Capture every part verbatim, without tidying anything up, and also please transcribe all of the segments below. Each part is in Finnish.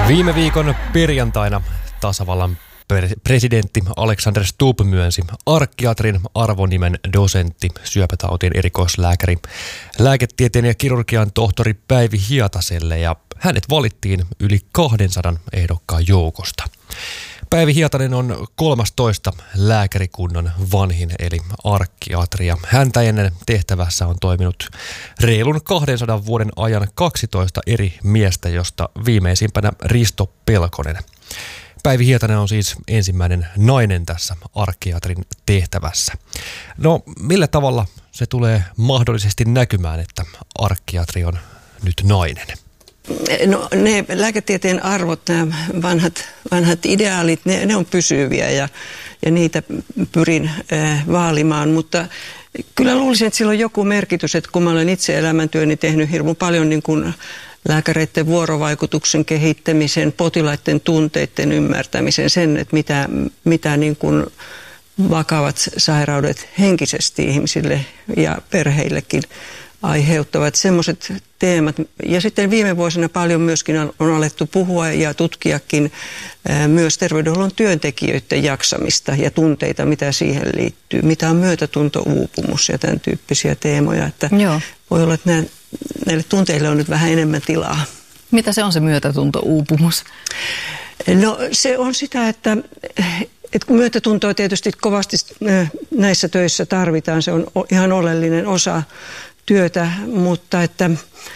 Viime viikon perjantaina tasavallan presidentti Alexander Stubb myönsi arkkiatrin arvonimen dosentti, syöpätautien erikoislääkäri, lääketieteen ja kirurgian tohtori Päivi Hietaselle, ja hänet valittiin yli kaksisataa ehdokkaan joukosta. Päivi Hietanen on kolmastoista lääkärikunnan vanhin eli arkkiatri, ja häntä ennen tehtävässä on toiminut reilun kahdensadan vuoden ajan kaksitoista eri miestä, josta viimeisimpänä Risto Pelkonen. Päivi Hietanen on siis ensimmäinen nainen tässä arkkiatrin tehtävässä. No, millä tavalla se tulee mahdollisesti näkymään, että arkkiatri on nyt nainen? No, ne lääketieteen arvot, nämä vanhat, vanhat ideaalit, ne, ne on pysyviä ja, ja niitä pyrin äh, vaalimaan, mutta kyllä luulisin, että sillä on joku merkitys, että kun mä olen itse elämäntyöni tehnyt hirveän paljon niin kuin lääkäreiden vuorovaikutuksen kehittämisen, potilaiden tunteiden ymmärtämisen, sen, että mitä, mitä niin kuin vakavat sairaudet henkisesti ihmisille ja perheillekin aiheuttavat, semmoiset teemat. Ja sitten viime vuosina paljon myöskin on, on alettu puhua ja tutkiakin ää, myös terveydenhuollon työntekijöiden jaksamista ja tunteita, mitä siihen liittyy. Mitä on myötätuntouupumus ja tämän tyyppisiä teemoja. Että Joo. Voi olla, että nämä, näille tunteille on nyt vähän enemmän tilaa. Mitä se on se myötätuntouupumus? No se on sitä, että... Et kun myötätuntoa tietysti kovasti näissä töissä tarvitaan, se on ihan oleellinen osa työtä, mutta että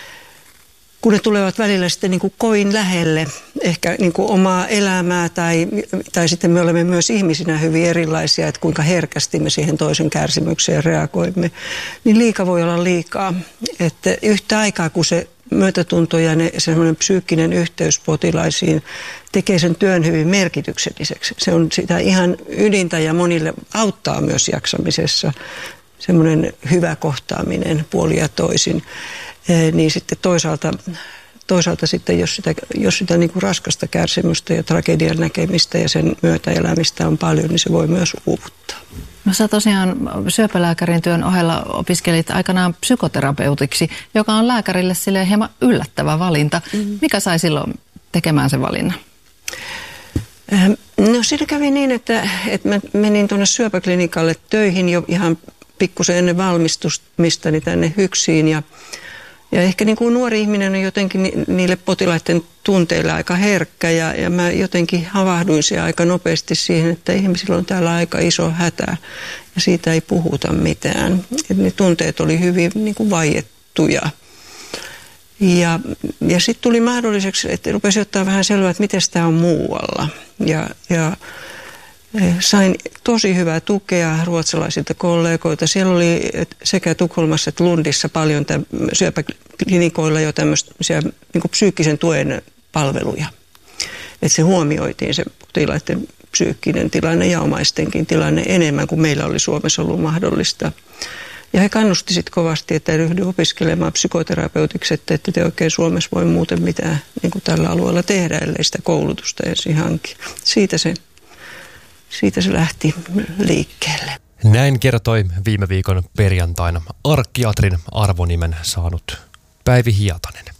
kun ne tulevat välillä sitten niin kuin kovin lähelle ehkä niin kuin omaa elämää tai, tai sitten me olemme myös ihmisinä hyvin erilaisia, että kuinka herkästi me siihen toisen kärsimykseen reagoimme, niin liika voi olla liikaa. Että yhtä aikaa kun se myötätunto ja ne, semmoinen psyykkinen yhteys potilaisiin tekee sen työn hyvin merkitykselliseksi. Se on sitä ihan ydintä ja monille auttaa myös jaksamisessa semmoinen hyvä kohtaaminen puoli ja toisin. E, niin sitten toisaalta, toisaalta sitten, jos sitä, jos sitä niin kuin raskasta kärsimystä ja tragedian näkemistä ja sen myötä elämistä on paljon, niin se voi myös uuvuttaa. No sä tosiaan syöpälääkärin työn ohella opiskelit aikanaan psykoterapeutiksi, joka on lääkärille silleen hieman yllättävä valinta. Mm-hmm. Mikä sai silloin tekemään sen valinnan? No siinä kävi niin, että, että mä menin tuonne syöpäklinikalle töihin jo ihan pikkusen ennen valmistumistani tänne Hyksiin ja Ja ehkä niin kuin nuori ihminen on jotenkin ni, niille potilaiden tunteille aika herkkä ja, ja mä jotenkin havahduin siellä aika nopeasti siihen, että ihmisillä on täällä aika iso hätä ja siitä ei puhuta mitään. Et ne tunteet oli hyvin niin kuin vaiettuja. Ja, ja sitten tuli mahdolliseksi, että rupesi ottaa vähän selvää, että miten tämä on muualla. Ja, ja sain tosi hyvää tukea ruotsalaisilta kollegoilta. Siellä oli sekä Tukholmassa että Lundissa paljon täm, syöpäklinikoilla jo tämmöisiä niin kuin psyykkisen tuen palveluja. Että se huomioitiin se potilaiden psyykkinen tilanne ja omaistenkin tilanne enemmän kuin meillä oli Suomessa ollut mahdollista. Ja he kannusti sitten kovasti, että ryhdyi opiskelemaan psykoterapeutiksi, että ette te oikein Suomessa voi muuten mitään niin kuin tällä alueella tehdä, ellei sitä koulutusta ensin hanki. Siitä se Siitä se lähti liikkeelle. Näin kertoi viime viikon perjantaina arkkiatrin arvonimen saanut Päivi Hietanen.